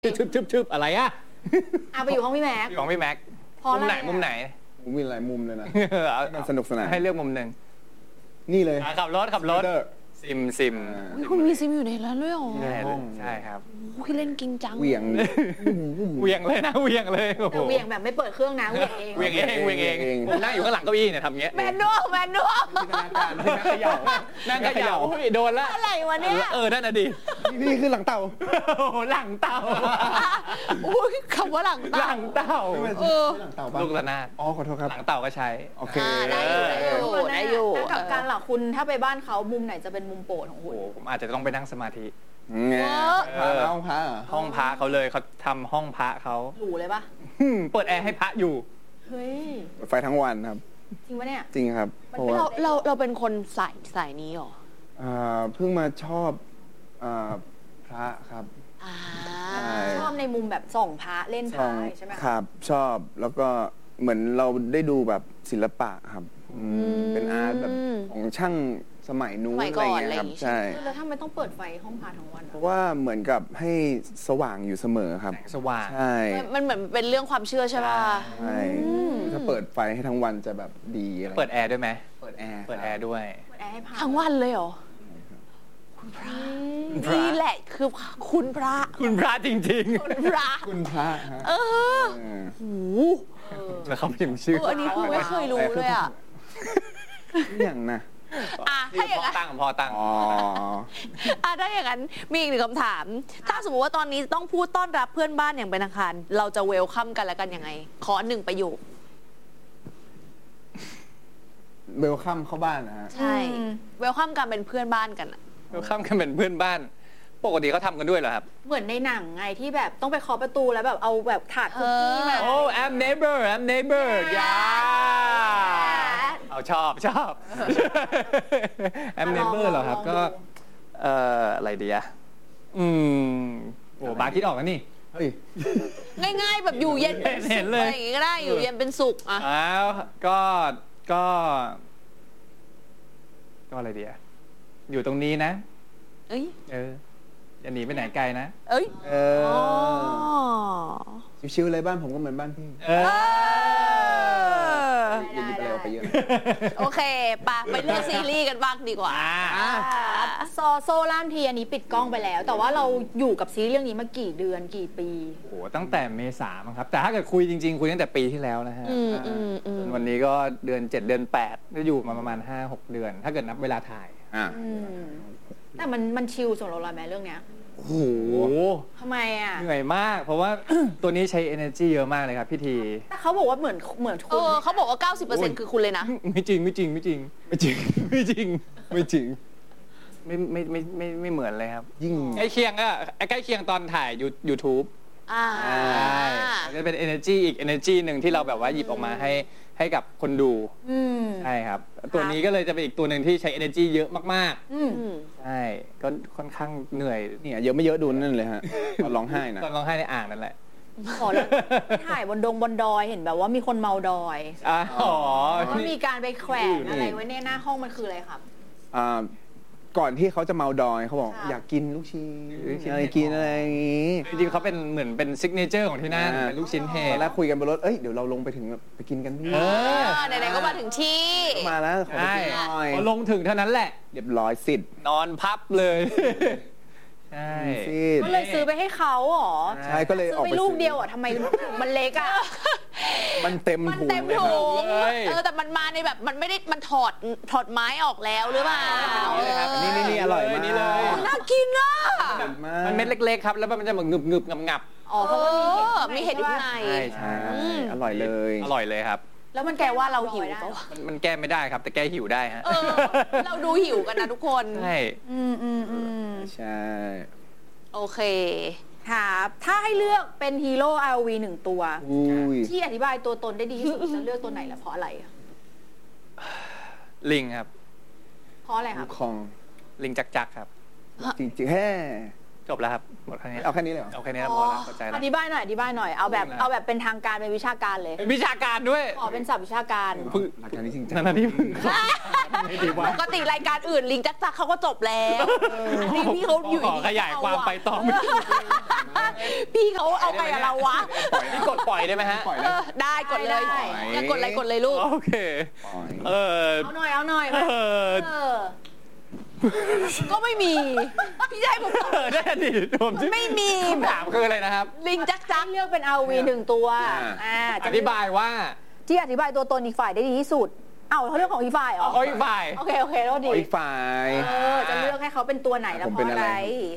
ชึบอะไรอ่ะไปอยู่ห้องพี่แม็กของพี่แม็กมุมไหนมุมมีหลายมุมเลยนะมันสนุกสนานให้เลือกมุมหนึ่งนี่เลยขับรถซิมคุณมีซิมอยู่ในนั้นด้วยเหรอใช่ครับคุณเล่นจริงจังเวียงเลยนะเวียงเลยแต่เวียงแบบไม่เปิดเครื่องนะเวียงเองผมนั่งอยู่ข้างหลังเก้าอี้เนี่ยทำเงี้ยแมนนวลนั่งเขย่าโดนละอะไรวะเนี่ยนั่นน่ะดินี่คือหลังเต่าหลังเต่าอุ้ยคำว่าหลังเต่าหลังเต่าลูกระนาดขอโทษครับหลังเต่าก็ใช้โอเคได้อยู่กับการหรอคุณถ้าไปบ้านเขามุมไหนจะเป็นมุมโปรดของคุณผมอาจจะต้องไปนั่งสมาธิห้องพระเขาเลยเขาทำห้องพระเขาหรูเลยปะเปิดแอร์ให้พระอยู่เฮ้ยไฟทั้งวันครับจริงปะเนี่ยจริงครับเราเป็นคนสายนี้หรอเพิ่งมาชอบพระครับชอบในมุมแบบส่องพระเล่นพระใช่ไหมครับชอบแล้วก็เหมือนเราได้ดูแบบศิลปะครับเป็นอาร์ตแบบของช่างสมัยนู้นอะไรเงี้ยครับใช่แล้วทำไมต้องเปิดไฟห้องพระทั้งวันเพราะว่าเหมือนกับให้สว่างอยู่เสมอครับสว่างใช่มันเหมือนเป็นเรื่องความเชื่อใช่ป่ะใช่ถ้าเปิดไฟให้ทั้งวันจะแบบดีเปิดแอร์ด้วยไหมเปิดแอร์ด้วยทั้งวันเลยเหรอคุณพระนี่แหละคือคุณพระจริงๆคุณพระโอ้โหแล้วเขาพิมพ์ชื่ออันนี้คือไม่เคยรู้เลยอ่ะอย่างนะถ้าอย่างนั้นพอตั้งถ้าอย่างนั้นมีอีกหนึ่งคำถามถ้าสมมติว่าตอนนี้ต้องพูดต้อนรับเพื่อนบ้านอย่างเป็นทางการเราจะเวลคัมกันแล้วกันยังไงขอ1 ประโยคเวลคัมเข้าบ้านนะฮะใช่เวลคัมกันเป็นเพื่อนบ้านกันเวลคัมกันเป็นเพื่อนบ้านปกติเขาทำกันด้วยเหรอครับเหมือนในหนังไงที่แบบต้องไปเคาะประตูแล้วแบบเอาแบบถาดคุกกี้มา I'm neighbor อย่าเอาชอบI'm neighbor เหรอครับก็อะไรดีอะบาร์คิดออกแล้วนี่เฮ้ยง่ายๆแบบอยู่เย็นเป็นสุขอะไรอย่างงี้ก็ได้อยู่เย็นเป็นสุขก็อะไรดีอะอยู่ตรงนี้นะอย่าหนีไปไหนไกลนะชิวๆเลยบ้านผมก็เหมือนบ้านพี่อย่าหยิบอะไรออกไปเยอะโอเคไปเรื่องซีรีส์กันบ้างดีกว่าโซล่ามทีอันนี้ปิดกล้องไปแล้วแต่ว่าเราอยู่กับซีรีส์เรื่องนี้มากี่เดือนกี่ปีโอ้ตั้งแต่เมษามั้งครับแต่ถ้าเกิดคุยจริงๆคุยตั้งแต่ปีที่แล้วนะฮะวันนี้ก็เดือน7เดือน8ก็อยู่มาประมาณ 5-6 เดือนถ้าเกิดนับเวลาถ่ายแต่มันชิลสำหรับเราไหมเรื่องเนี้ยโอ้โหทำไมอ่ะเหนื่อยมากเพราะว่า ตัวนี้ใช้ energy เยอะมากเลยครับพี่ทีแต่เขาบอกว่าเหมือนคุณเขาบอกว่า 90% คือคุณเลยนะไม่จริงไม่เหมือนเลยครับยิ่งใกล้เคียงตอนถ่าย YouTube จะเป็น energy อีก energy หนึ่งที่เราแบบว่าหยิบออกมาให้กับคนดูใช่ครับตัวนี้ก็เลยจะเป็นอีกตัวหนึ่งที่ใช้ energy เยอะมากๆใช่ก็ค่อนข้างเหนื่อยเนี่ยเยอะไม่เยอะดูนั่นเลยฮะตอนร้องไห้นะตอนร้องไห้ในอ่างนั่นแหละขอแล้วถ่ายบนดอยเห็นแบบว่ามีคนเมาดอยว่ามีการไปแขวนอะไรไว้ในหน้าห้องมันคืออะไรครับก่อนที่เขาจะเมาดอยเขาบอกอยากกินลูกชิ้นอะไรกินอะไรอย่างงี้จริงๆเขาเป็นเหมือนเป็นซิกเนเจอร์ของที่นั่นเป็นลูกชิ้นเห็ดแล้วคุยกันบนรถเดี๋ยวเราลงไปถึงไปกินกันพี่ไหนๆก็มาถึงที่มาแล้วขอไปกินหน่อยพอลงถึงเท่านั้นแหละเรียบร้อยสิทธิ์นอนพับเลยใช่ก็เลยซื้อไปให้เขาหรอใช่ก็เลยออกไปลูกเดียวทำไมมันเล็กมันเต็มถุงแต่มันมาในแบบมันไม่ได้มันถอดไม้ออกแล้วหรือเปล่านี่อร่อยมากนี่เลยน่ากินอ่ะมันเม็ดเล็กๆครับแล้วมันจะแบบงึบงับเพราะมีเห็ดอยู่ข้างในใช่อร่อยเลยครับแล้วมันแกว่าเราหิวปะมันแก้ไม่ได้ครับแต่แก้หิวได้ฮะเราดูหิวกันนะทุกคนใช่ใช่โอเคครับถ้าให้เลือกเป็นฮีโร่ ROV 1 ตัวที่อธิบายตัวตนได้ดีที่สุดจะเลือกตัวไหนและเพราะอะไรลิงครับเพราะอะไรครับของลิงจักครับจริงๆแฮ่โถจบแล้วครับหมดแค่นี้เอาแค่นี้เลยเหรอเอาแค่นี้แล้วพอแล้วเข้าใจแล้วอธิบายหน่อยเอาแบบเป็นทางการเป็นวิชาการเลยเป็นวิชาการด้วยขอเป็นศัพท์วิชาการหลักการนี้จริงจังนั่นที่พึ่งปกติรายการอื่นลิงจักเขาก็จบแล้วอันนี้พี่เขาอยู่ขอขยายความไปต่อพี่เขาเอาไปกับเราวะนี่กดปล่อยได้ไหมฮะปล่อยเลยได้กดเลยได้อยากกดอะไรกดเลยลูกโอเคปล่อยเอาหน่อยก็ไม่มี พี่จะให้ผมตอบได้ดิผมจะไม่มีคำถามคืออะไรนะครับลิงจักเลือกเป็น RV 1 ตัวอธิบายว่าที่อธิบายตัวตนอีกฝ่ายได้ดีที่สุดเขาเลือกของอีกฝ่ายเหรอเขาอีกฝ่ายโอเคแล้วดีอีกฝ่ายจะเลือกให้เขาเป็นตัวไหนแล้วผมเพเป็นราะอะอะไร ไร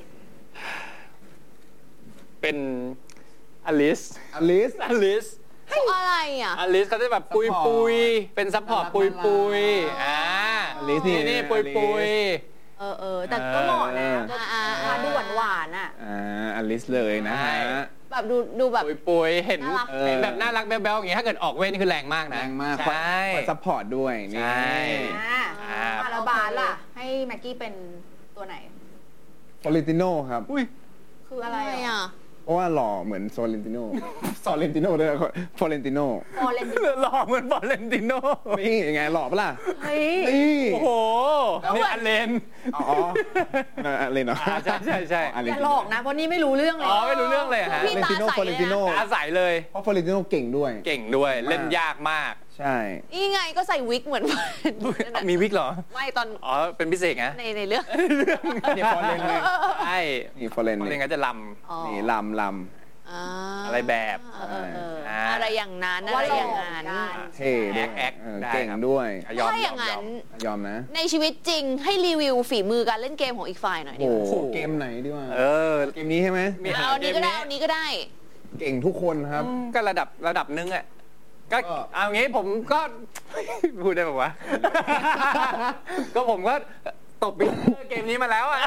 เป็นอลิสอลิสอะไรอ่ะอลิสเขาจะแบบปุยเป็นซัพพอร์ตปุยลิสนี่ปุยแต่ก็เหมาะนะดูหวานอ่ะอลิสเลยนะฮะแบบดูแบบปุยเห็นน่ารักแบบน่ารักแบ๊วๆอย่างเงี้ยถ้าเกิดออกเว้นนี่คือแรงมากนะแรงมากใช่ซัพพอร์ตด้วยนี่ใช่แล้วบาสล่ะให้แม็กกี้เป็นตัวไหนฟลอเรนติโน่ครับคืออะไรอ่ะเพราะว่าหล่อเหมือนโซเลนติโน่ซอเลนติโน่ด้วยฟลอเรนติโน่หล่อเหมือนบอลเลนติโน่นี่ยังไงหล่อปะล่ะเฮ้ยนี่โอ้โหนี่อันเลนอ๋ออะไรเนาะใช่อย่าหลอกนะเพราะนี่ไม่รู้เรื่องเลยไม่รู้เรื่องเลยฮะพี่ตาใสฟลอเรนติโน่ตาใสเลยเพราะฟลอเรนติโน่เก่งด้วยเก่งด้วยเล่นยากมากใช่นี่ไงก็ใส่วิกเหมือนมีวิกเหรอไม่ตอนอ๋อเป็นพิเศษนะในเรื่องนี่ฟลอเรนเลยใช่นี่ฟลอเรนฟอเรนก็จะลนี่ลำอะไรแบบอะไรอย่างนั้นอะไรอย่างนั้นเท่ด้วยแอคได้เก่งด้วยยอมถ้าอย่างนั้นยอมนะในชีวิตจริงให้รีวิวฝีมือการเล่นเกมของอีกฝ่ายหน่อยดิโอ้โหเกมไหนดีวะเกมนี้ใช่ไหมเอาอันนี้ก็ได้เอาอันนี้ก็ได้เก่งทุกคนครับก็ระดับนึงอ่ะก็เอางี้ผมก็ พูดได้ป่าวะ ก็ผมก็ตบปีเกมนี้มาแล้วอ่ะ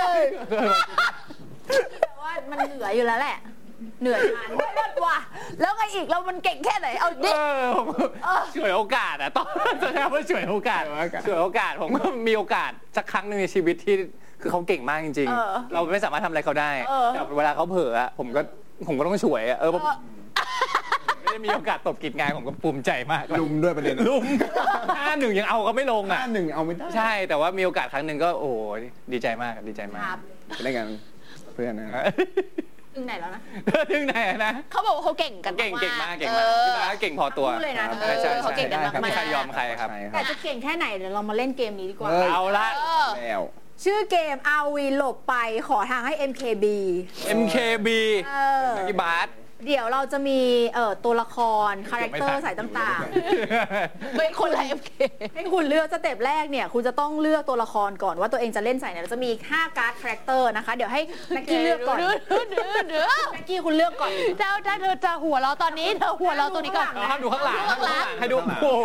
แต่ว่ามันเหนืออยู่แล้วแหละเหนือฉันว่ะแล้วไงอีกแล้วมันเก่งแค่ไหนเอาดิผมช่วยโอกาสอ่ะต้องจะใช้คำว่าช่วยโอกาสผมก็มีโอกาสสักครั้งหนึ่งในชีวิตที่คือเขาเก่งมากจริงๆเราไม่สามารถทำอะไรเขาได้แต่เวลาเขาเผลอผมก็ต้องช่วยไม่ได้มีโอกาสตบกิจงานผมก็ภูมิใจมากลุมด้วยประเด็นลุม5-1ยังเอาเขาไม่ลงอ่ะ 5-1เอาไม่ได้ใช่แต่ว่ามีโอกาสครั้งหนึ่งก็โอ้ดีใจมากดีใจมากไปเล่นกันเพื่อนนะถึงไหนแล้วนะถึงไหนนะเขาบอกว่าเขาเก่งกันเก่งมากพี่บาสเก่งพอตัวพูดเลยนะใช่เขาเก่งกันมากไม่ใครยอมใครครับแต่จะเก่งแค่ไหนเดี๋ยวเรามาเล่นเกมนี้ดีกว่าเอาละแล้วชื่อเกม RV หลบไปขอทางให้ MKB MKB พี่บาสเดี๋ยวเราจะมีตัวละครคาแรคเตอร์ใส่ต่างเป็นคนละ MK ๆให้คุณเลือกสเต็ปแรกเนี่ยคุณจะต้องเลือกตัวละครก่อนว่าตัวเองจะเล่นใส่เนี่ยเราจะมี5การ์ดคาแรคเตอร์นะคะเดี๋ยวให้แม็กกี้เลือกก่อนแม็กกี้คุณเลือกก่อนถ้าเธอจะหัวเราะตอนนี้เธอหัวเราะตัวนี้ก่อนห้ามดูข้างหลังให้ดูโอ้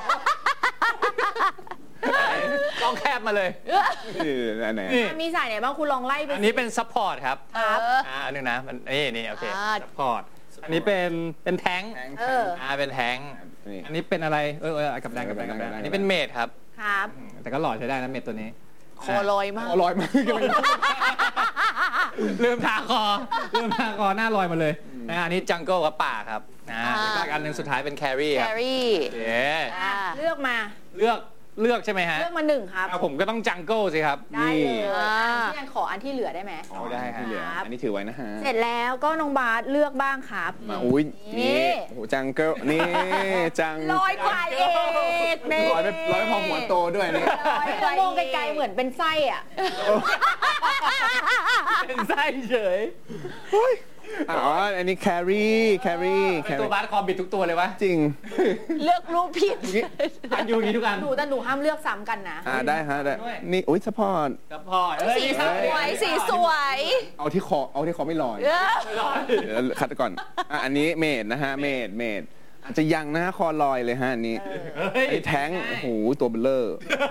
ต้องแคบมาเลยอันไหนมีสายไหนบ้างคุณลองไล่ไปอันนี้เป็นซัพพอร์ตครับครับอันนึงนะมันนี่โอเคซัพพอร์ตอันนี้เป็นแท้งเป็นแท้งอันนี้เป็นอะไรกับแดงอันนี้เป็นเมดครับครับแต่ก็หล่อใช้ได้นะเมดตัวนี้คอลอยมากลอยมาลืมทาคอหน้าลอยมาเลยอันนี้จังเกิลกับป่าครับแล้วก็อันนึงสุดท้ายเป็นแครี่ครับแครี่เลือกมาเลือกใช่ไหมฮะเลือกมา1ครับผมก็ต้องจังเกิลสิครับได้เลยพี่แอนขออันที่เหลือได้ไหมเอาได้ฮะอันนี้ถือไว้นะฮะเสร็จแล้วก็น้องบาสเลือกบ้างครับมาอุ้ยนี่โอ้จังเกิลนี่จังลอยกว่าเอกเน่ร้อยพอหัวโตด้วยนี่มองไกลๆเหมือนเป็นไส้อ่ะเป็นไส้เฉยอ๋ออันนี้แครี่ตัวบาสคอมบิดทุกตัวเลยวะจริงเลือกรูปผิดอันอยู่อย่างนี้ทุกอันแต่หนูห้ามเลือกซ้ำกันนะได้ฮะได้นี่อุ้ยซัพพอร์ตซัพพอร์ตสีสวยสีสวยเอาที่คอไม่ลอยคัดก่อนอันนี้เมดนะฮะเมดอาจจะยังนะคอลอยเลยฮะอันนี้ไอ้แท้งโอ้โหตัวเบลเลอร์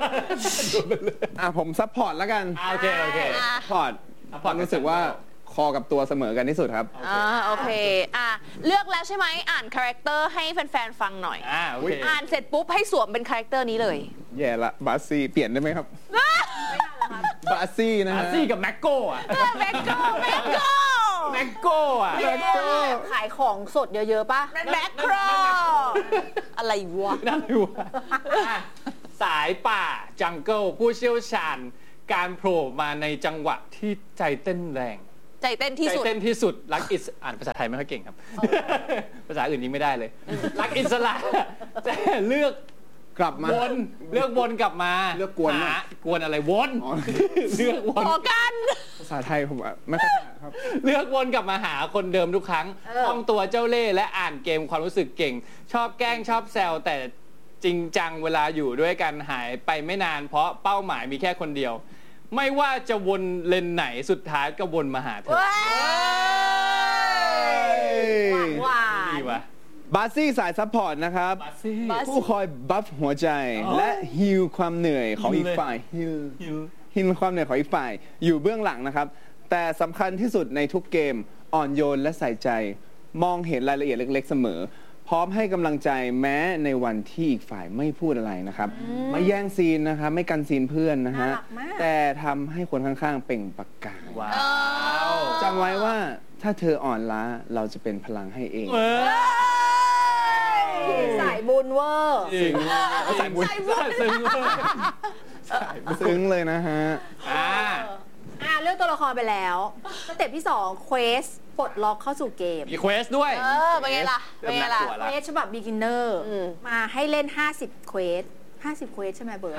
ผมซัพพอร์ตแล้วกันโอเคซัพพอร์ตรู้สึกว่าคอกับตัวเสมอกันที่สุดครับโอเคเลือกแล้วใช่ไหมอ่านคาแรคเตอร์ให้แฟนๆฟังหน่อยโอเคอ่านเสร็จปุ๊บให้สวมเป็นคาแรคเตอร์นี้เลยแย่ละบาสซี่เปลี่ยนได้ไหมครับบาซี่นะบาฮะซี่กับแมคโก้อะแมคโก้แมคโก้แมคโก้อะแมคโก้ขายของสดเยอะๆป่ะแมคโครอะไรวะนั่นดูสายป่าจังเกิลผู้เชี่ยวชาญการโผล่มาในจังหวะที่ใจเต้นแรงใจเต้นที่ใจสุดเต้นที่สุดรักอิสอ่านภาษาไทยไม่ค่อยเก่งครับ ภาษาอื่นยิงไม่ได้เลย รักอิสระแต่เลือกกลับมาวนเลือกวนกลับมาเลือกกวนหากวนอะไรวนอ๋อเลือกวนพอกันภาษาไทยผมอะไม่ค่อยถนัดครับเลือกวนกลับมาหาคนเดิมทุกครั้งคล่องตัวเจ้าเล่ห์และอ่านเกมความรู้สึกเก่ง ชอบแกล้งชอบแซวแต่จริงจังเวลาอยู่ด้วยกันหายไปไม่นาน เพราะเป้าหมายมีแค่คนเดียว ไม่ว่าจะวนเลนไหนสุดท้ายก็วนมาหาเธอหวานดีวะบาซี่สายซัพพอร์ตนะครับบาซี่ผู้คอยบัฟหัวใจอ๋อและฮีลความเหนื่อยของอีกฮีลเลยฝ่ายฮีลความเหนื่อยของอีกฝ่าย อยู่เบื้องหลังนะครับ แต่สำคัญที่สุดในทุกเกมอ่อนโยนและใส่ใจ มองเห็นรายละเอียดเล็กๆเสมอ พร้อมให้กำลังใจแม้ในวันที่อีกฝ่ายไม่พูดอะไรนะครับ ไม่แย่งซีนนะครับ ไม่กันซีนเพื่อนนะฮะน่ารักมากแต่ทำให้คนข้างๆเปล่งประกายว้าวจำไว้ว่าถ้าเธออ่อนล้าเราจะเป็นพลังให้เองสายบุญเวอร์จริงใส่บุญซึ้งเลยซึ้งเลยนะฮะเลือกตัวละครไปแล้วสเต็ปที่2 Quest ปลดล็อกเข้าสู่เกมมีเควสด้วยเป็นไงล่ะ เป็นไงล่ะเริ่มน่ากลัวละ Quest ฉบับ beginner อืมมาให้เล่น50 Quest 50 Quest ใช่ไหมเบิร์ด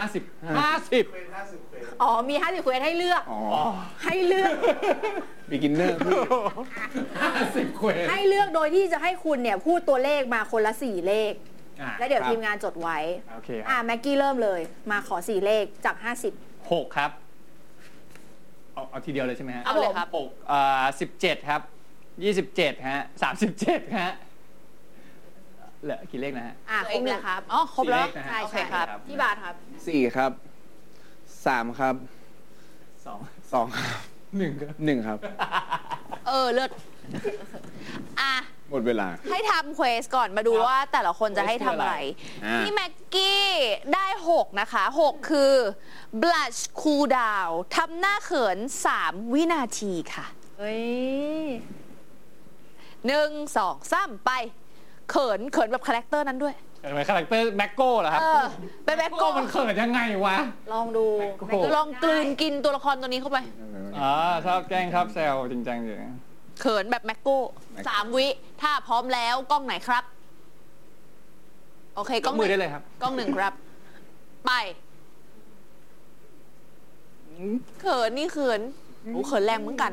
50 อ๋อ มี 50 Quest ให้เลือกอ๋อให้เลือก beginner พี่ 50 เควสให้เลือกโดยที่จะให้คุณเนี่ยพูดตัวเลขมาคนละ 4 เลข แล้วเดี๋ยวครับทีมงานจดไว้โอเคครับแม็กกี้เริ่มเลย มาขอ 4 เลขจาก 6 ครับ เอาทีเดียวเลยใช่ไหมฮะเอาเลยครับ 17 ครับ 27 ฮะ 37 ฮะ เหลือกี่เลขนะฮะ 50 ครบแล้วครับ อ๋อ ครบ 4 แล้วเลขนะฮะใช่โอเคใช่ครับที่บาทครับ 4 ครับ 3 ครับ 2 2 ครับ 1 ครับ 1 ครับเลิศอ่ะหมดเวลาให้ทำเควสก่อนมาดูว่าแต่ละคนจะให้ทำอะไรอ่าพี่แม็กกี้ได้ 6 นะคะ 6 คือ blush cool down ทำหน้าเขิน 3 วินาทีค่ะเฮ้ย 1 2 3 ไป เขินแบบคาแรคเตอร์นั้นด้วยทำไมคาแรคเตอร์แม็กโก้เหรอครับเป็นแม็กโก้โก้มันเขินยังไงวะลองดูโอ้โหลองกลืนกินตัวละครตัวนี้เข้าไปชอบแกล้งชอบแซวจริงจังอยู่เขินแบบแม็กโก้3 วิ ถ้าพร้อมแล้วกล้องไหนครับ โอเคก็มือได้เลยครับกล้อง 1 ครับ ไป เขินนี่เขินโอ้เขินแรงเหมือนกัน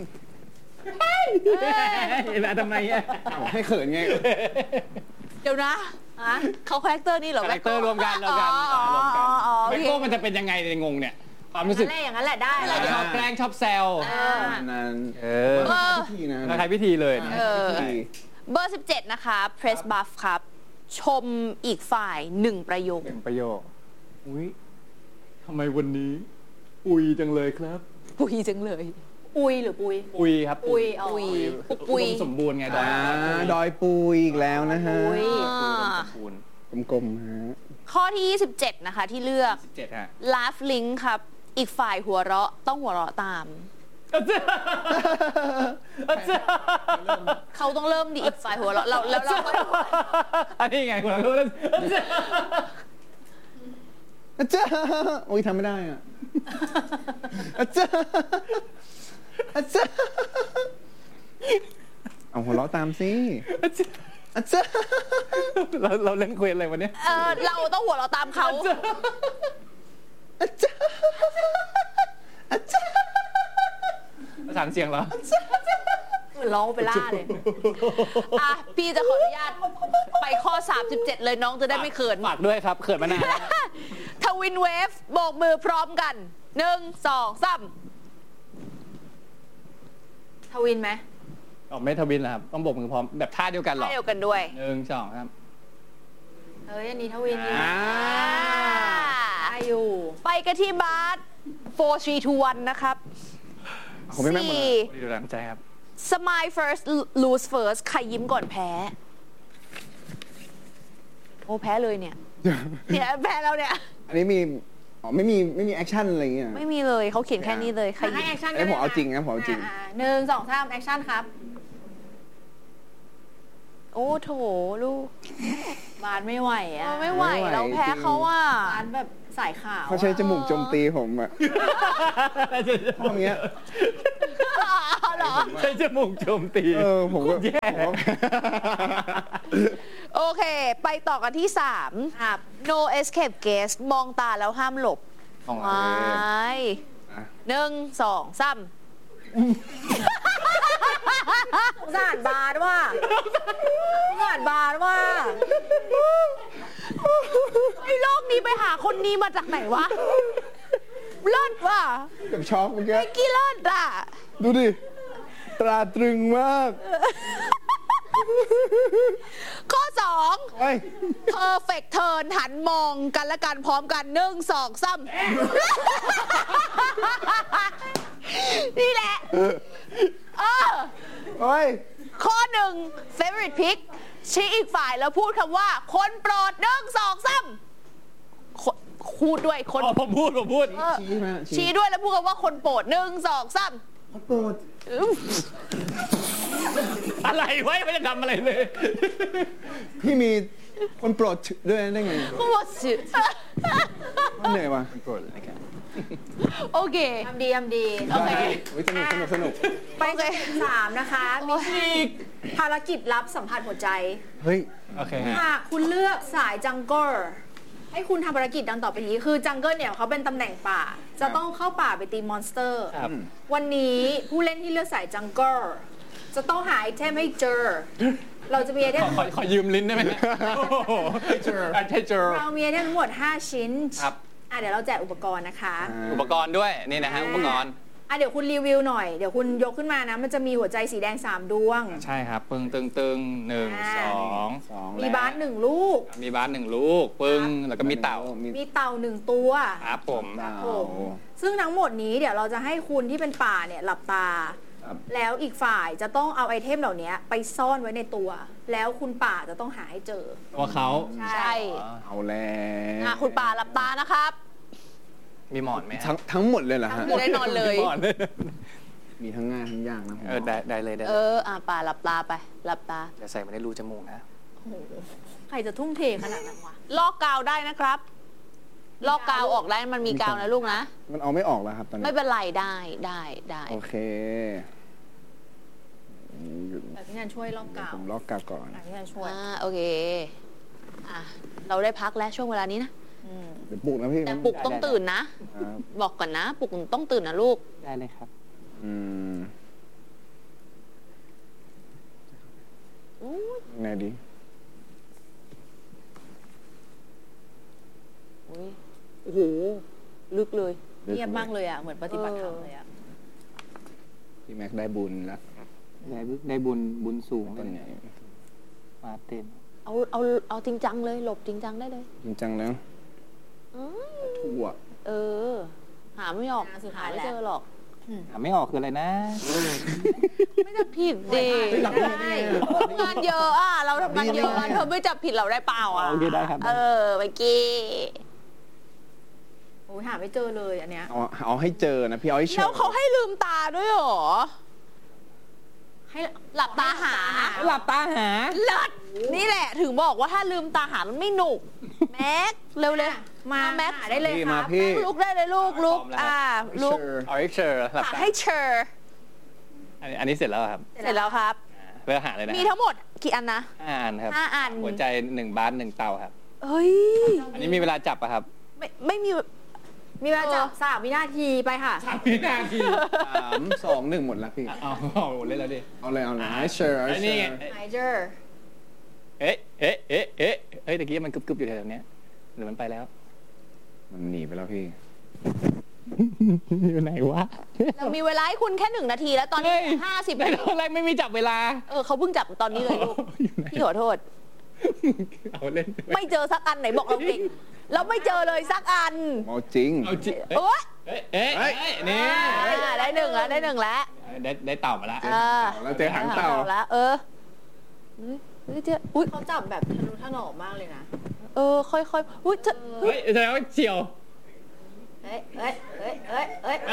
เห็นไหมทำไมอ่ะให้เขินไงเดี๋ยวนะเขาคาแรคเตอร์นี่เหรอคาแรคเตอร์รวมกันรวมกันอ๋อรวมกันอ๋อแม็กโก้มันจะเป็นยังไงในงงเนี่ย ความรู้สึกอย่างนั้นแหละได้ชอบแกล้งชอบแซวนั้นมันพิธีนะคล้ายๆพิธีเลยเนี่ยพิธีเบอร์ 17 นะคะ press buff ครับ ชมอีกฝ่าย 1 ประโยค 1 ประโยค อุ้ยทำไมวันนี้ อุยจังเลยครับปุยจังเลยอุยหรือปุยอุยครับอุยอ๋อปุยอุดมสมบูรณ์ไงดอยดอยปุยอีกแล้วนะฮะปุยอุดมสมบูรณ์กลมๆฮะข้อที่ 27 นะคะที่เลือก 17 ฮะ laugh link ครับ อีกฝ่ายหัวเราะต้องหัวเราะตาม เขาต้องเริ่มดิอีกฝ่ายหัวเราะแล้วเราก็อันนี้ไงคุณเราเล่นอาจารย์โอ้ยทำไม่ได้อ่ะอาจารย์อาจารย์เอาหัวเราะตามสิอาจารย์เราเล่นเควสอะไรวันนี้เราต้องหัวเราะตามเขาอาจารย์อาจารย์ประสานเสียงเหรอเหมือนร้องโอเปร่าเลยอ่ะ พี่จะขออนุญาตไปข้อ 37 เลยน้องจะได้ไม่เขินฝากด้วยครับเขินมานานแล้วทวินเวฟโบกมือพร้อมกัน 1 2 3 ทวินไหมไม่ทวินเหรอครับ ต้องโบกมือพร้อมแบบท่าเดียวกันเหรอเดียวกันด้วย 1 2 ครับเฮ้ย อันนี้ทวินอยู่อ่าได้อยู่ไปกันที่บาส4 3 2 1 นะครับผมไม่แม่นหมดเลยดีดูแลใจครับ Smile first lose first ใครยิ้มก่อนแพ้ โอ้แพ้เลยเนี่ย เนี่ยแพ้แล้วเนี่ยอันนี้มีอ๋อไม่มีแอคชั่นอะไรอย่างเงี้ยไม่มีเลยเขาเขียนแค่นี้เลยใครให้แอคชั่นไอ้ผมเอาจริงนะผมเอาจริง 1 2 3แอคชั่นครับโอ้โถลูกบานไม่ไหวอ่ะไม่ไหวเราแพ้เขาอ่ะบานแบบสายขาวเขาใช้จมูกโจมตีผมอะทำอย่างเงี้ยเหรอใช้จมูกโจมตีผมก็แย่โอเค ไปต่อกันที่ 3 ครับ no escape guest มองตาแล้วห้ามหลบของไว้1 2 3 สงสารบานว่ะสงสารบานว่ะไอ้โลกนี้ไปหาคนนี้มาจากไหนวะเลิศว่ะกับช็อกเมื่อกี้ไอ้กี้เลิศอ่ะดูดิ ตราตรึงมากข้อเฮ้ย 2 perfect turn หันมองกันและกันพร้อมกัน 1 2 3 นี่แหละเฮ้ยข้อ 1 favorite pick ชี้อีกฝ่ายแล้วพูดคำว่า คนโปรด 1 2 3พูดด้วยคนผมพูดชี้ด้วยแล้วพูดคำว่าคนโปรด 1 2 3 คนโปรดอะไรไว้ไม่ได้ทำอะไรเลยพี่มีคนโปรดด้วยได้ไงพูดว่าสิเหนื่อยว่ะคนโปรดนะครับโอเคทำดีโอเคสนุกไปสเต็ป3นะคะ มีภารกิจลับสัมผัสหัวใจเฮ้ยโอเคหากคุณเลือกสายจังเกิลให้คุณทำภารกิจดังต่อไปนี้ คือจังเกิลเนี่ยเขาเป็นตำแหน่งป่า จะต้องเข้าป่าไปตีมอนสเตอร์ครับวันนี้ผู้เล่นที่เลือกสายจังเกิลจะต้องหาไอเทมให้เจอ เราจะมีไอเทมขอยืมลิ้นได้ไหมให้เจอเรามีไอเทมทั้งหมด5 ชิ้นครับเดี๋ยวเราแจกอุปกรณ์นะคะอุปกรณ์ด้วยนี่นะฮะอุปกรณ์เดี๋ยวคุณรีวิวหน่อย เดี๋ยวคุณยกขึ้นมานะ มันจะมีหัวใจสีแดง3 ดวงใช่ครับ ปึ้งตึง1 2 มีบาส1 ลูกมีบาส1 ลูก ปึ้งแล้วก็มีเต่ามีเต่า1 ตัวครับผมซึ่งทั้งหมดนี้เดี๋ยวเราจะให้คุณที่เป็นป่าเนี่ยหลับตา แล้วอีกฝ่ายจะต้องเอาไอเทมเหล่านี้ไปซ่อนไว้ในตัว แล้วคุณป่าจะต้องหาให้เจอตัวเขาใช่เอาแล้วคุณป่าหลับตานะครับมีหมอนไหมทั้งหมดเลยเหรอฮะจะได้นอนเลยมีหมอนด้วยมีทั้งง่ายทั้งยากนะผมได้เลยป่าหลับตาไป หลับตาจะใส่มาในรูจมูกนะใครจะทุ่มเทขนาดนั้นวะลอกกาวได้นะครับ ลอกกาวออกได้มันมีกาวนะลูกนะมันเอาไม่ออกแล้วครับตอนนี้ไม่เป็นไรได้โอเคแต่พี่นันช่วยลอกกาวผมลอกกาวก่อนพี่นันช่วยโอเคเราได้พักแล้วช่วงเวลานี้นะเดี๋ยวปลุกนะพี่แต่ปลุกต้องตื่นนะ บอกก่อนนะปลุกต้องตื่นนะลูกได้เลยครับไงดีโอ้โหลึกเลยเงียบมากเลยอ่ะ เหมือนปฏิบัติธรรมเลยอ่ะพี่แม็กได้บุญแล้วได้บุญสูงต้นใหญ่มาเต็มเอาจริงจังเลยหลบจริงจังได้เลยจริงจังแล้วทั่วหาไม่ออกหาไม่เจอหรอกไม่ออกคืออะไรนะไม่จะผิดดิงานเยอะเราทำงานเยอะเธอไม่จับผิดเราได้เปล่าโอเคได้ครับเมื่อกี้โอ้ยหาไม่เจอเลยอันเนี้ยเอาให้เจอนะพี่เอาให้เจอแล้วเขาให้ลืมตาด้วยหรอให้หลับตาหาหลับตาหาเลิศนี่แหละถึงบอกว่าถ้าลืมตาหามันไม่หนุกแม็กเร็วเลยมาแม็กหาได้เลยครับพี่ลุกได้เลยลูกลุกลุกเอาให้เชอร์หลับหาตาให้เชอร์อันนี้เสร็จแล้วครับเสร็จแล้วครับเพื่อหาเลยนะมีทั้งหมดกี่อันนะ 5 อันครับ 5 อันหัวใจ1 บาส1 เต่าครับเฮ้ยอันนี้มีเวลาจับอะครับไม่มีมีเวลาจับ3 วินาทีไปค่ะ 3 วินาที 3 2 1หมดแล้วพี่เอาเล่นแล้วดิเอาเลยให้เชอร์ไอ้นี่ไงไนเจอร์เฮ้ยตะกี้มันกึบอยู่แถวๆนี้หรือมันไปแล้วมันหนีไปแล้วพี่อยู่ไหนวะเรามีเวลาให้คุณแค่1 นาทีแล้วตอนนี้50 แต่ตอนแรกไม่มีจับเวลาเขาเพิ่งจับตอนนี้เลยลูกพี่ขอโทษเอาเล่นไม่เจอสักอันไหนบอกเราสิเราไม่เจอเลยสักอันเอาจริงเอาจริง นี่ได้1แล้วได้1แล้วได้เต่ามาแล้วแล้วเจอหางเต่าแล้วอุ้ยเขาจับแบบทะนุถนอมมากเลยนะค่อยๆอุ้ยแสดงว่าเฉียวเฮ้ยเฮ้ยเฮ้ยเฮ้ยเฮ้ย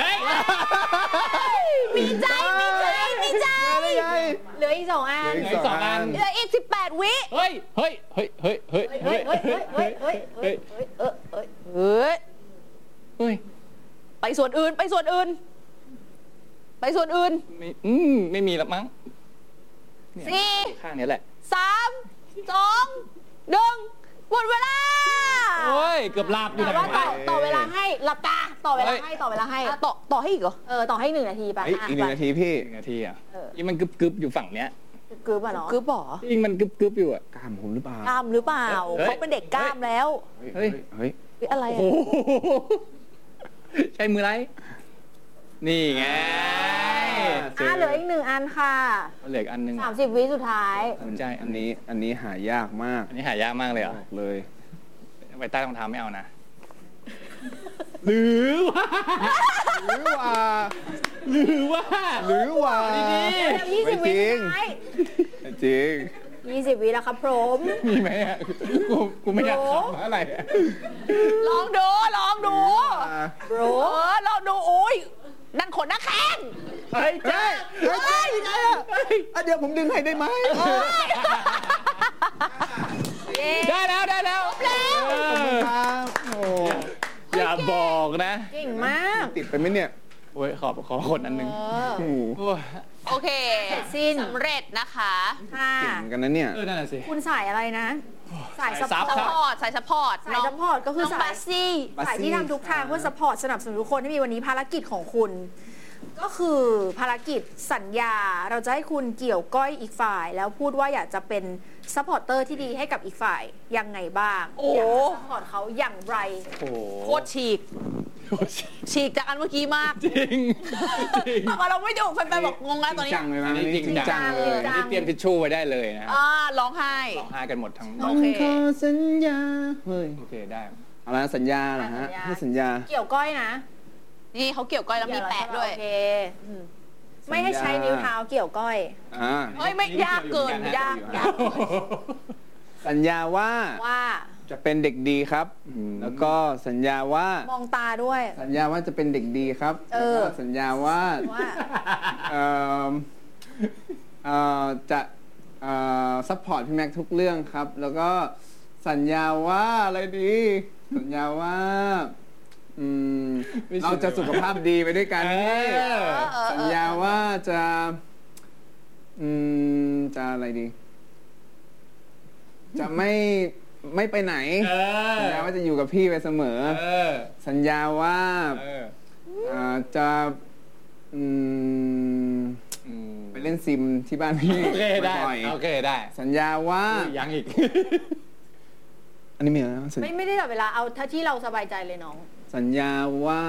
มีใจเหลืออีก2 อันเหลืออีก2 อันเหลืออีก18 วิเฮ้ยเฮ้ยเฮ้ยเฮ้ยเฮ้ยเฮ้ยเฮ้ยเฮ้ยเฮ้ยเฮ้ยไปส่วนอื่นไม่มีแล้วมั้งข้างนี้แหละ 4 3 1หมดเวลาโอ้ยเกือบหลับอยู่นะต่อเวลาให้หลับตาต่อเวลาให้ต่อให้อีกเหรอต่อให้1 นาทีไปอีก1 นาทีพี่ 1 นาทีอ่ะยิ่งมันกึบอยู่ฝั่งเนี้ยกึบอ่ะเนาะกึบหรอยิ่งมันกึบอยู่อ่ะกล้ามผมหรือเปล่ากล้ามหรือเปล่าเขาเป็นเด็กกล้ามแล้วเฮ้ยอะไรอ่ะใช้มือไรนี่ไงเหลืออีก1 อันค่ะเหลืออีกอันนึง 30 วิสุดท้ายใช่อันนี้หายากมากอันนี้หายากมากเลยเหรอเลยไว้ใต้รองเท้าไม่เอานะหรือว่าดี20 วิจริง 20 วิแล้วครับพร้อมมีไหมอ่ะกูไม่อยากทำอะไรลองดูลองดูโอ้ยนั่นขนหน้าแข้งเฮ้ยเดี๋ยวผมดึงให้ได้ไหมได้แล้วอย่าบอกนะเก่งมากติดไปไหมเนี่ยโอ้ยขอคนอันนึงโอเคสำเร็จนะคะเก่งกันนะเนี่ยนั่นแหละสิคุณสายอะไรนะสายซัพพอร์ตก็คือสายที่ทำทุกทางเพื่อซัพพอร์ตสนับสนุนทุกคนให้มีวันนี้ภารกิจของคุณก็คือภารกิจสัญญาเราจะให้คุณเกี่ยวก้อยอีกฝ่ายแล้วพูดว่าอยากจะเป็นซัพพอร์เตอร์ที่ดีให้กับอีกฝ่ายยังไงบ้างอยากซัพพอร์ตเขาอย่างไรโคตรฉีกจากอันเมื่อกี้มากจริงแต่เราไม่ถูกแฟนๆบอกงงแล้วตอนนี้จริงจังเลยนี่เตรียมทิชชู่ไว้ได้เลยนะร้องไห้กันหมดทั้งโอเคสัญญาโอเคได้อะไรสัญญาเหรอฮะให้สัญญาเกี่ยวก้อยนะนี่เขาเกี่ยวก้อยแล้วมีแปะด้วยโอเคไม่ให้ใช้นิ้วเท้าเกี่ยวก้อยไม่ยากเกินยากสัญญาว่าจะเป็นเด็กดีครับแล้วก็สัญญาว่ามองตาด้วยสัญญาว่าจะเป็นเด็กดีครับแล้วก็สัญญาว่าจะซัพพอร์ตพี่แม็กทุกเรื่องครับแล้วก็สัญญาว่าอะไรดีสัญญาว่าเราจะสุขภาพดีไปด้วยกันสัญญาว่าจะอะไรดีจะไม่ไปไหนสัญญาว่าจะอยู่กับพี่ไปเสมอสัญญาว่าจะไปเล่นซิมที่บ้านพี่โอเคได้สัญญาว่ายังอีกอันนี้มีอะไรไม่ได้ต่อเวลาเอาถ้าที่เราสบายใจเลยน้องสัญญาว่า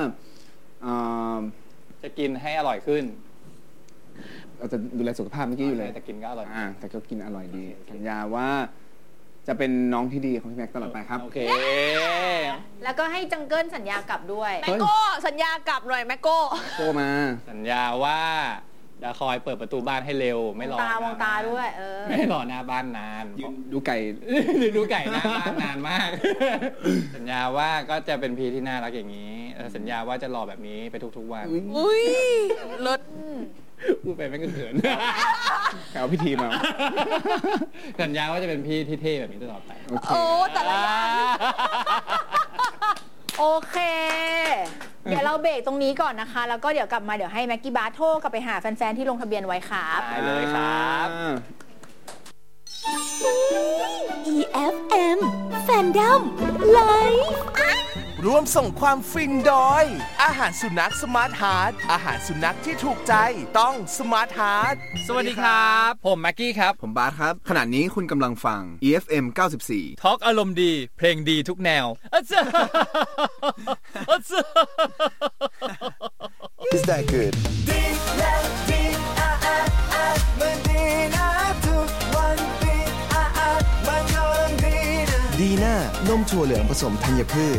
จะกินให้อร่อยขึ้นเราจะดูแลสุขภาพเมื่อกี้อยู่เลยแต่กินก็อร่อยแต่ก็กินอร่อยดีสัญญาว่าจะเป็นน้องที่ดีของพี่แม็กตลอดไปครับโอเคแล้วก็ให้จังเกิลสัญญากลับด้วยแม็กโก้สัญญากลับหน่อยแม็กโก้มาสัญญาว่าจะคอยเปิดประตูบ้านให้เร็วไม่รอมองตาด้วยไม่รอหน้าบ้านนานดูไก่หน้าบ้านนานมากสัญญาว่าก็จะเป็นพี่ที่น่ารักอย่างนี้สัญญาว่าจะรอแบบนี้ไปทุกๆวันอุ้ยเลิศพูดไปไม่เขินเอาพิธีมาสัญญาว่าจะเป็นพี่ที่เท่แบบนี้ตลอดไปโอ้แต่ละอย่างโอเคเดี๋ยวเราเบรกตรงนี้ก่อนนะคะแล้วก็เดี๋ยวกลับมาเดี๋ยวให้แม็กกี้บาร์โทรกลับไปหาแฟนๆที่ลงทะเบียนไว้ครับได้เลยครับ EFM Fandom Live ร่วมส่งความฟินโดยอาหารสุนัขสมาร์ทฮาร์ทอาหารสุนัขที่ถูกใจต้องสมาร์ทฮาร์ทสวัสดีครับผมแม็กกี้ครับผมบาสครับขณะนี้คุณกำลังฟัง EFM 94 ทอล์กอารมณ์ดีเพลงดีทุกแนว Is that good ดีแล้วดีมันดีนะทุกวันดีมันก็ดีนะดีน่านมถั่วเหลืองผสมธัญพืช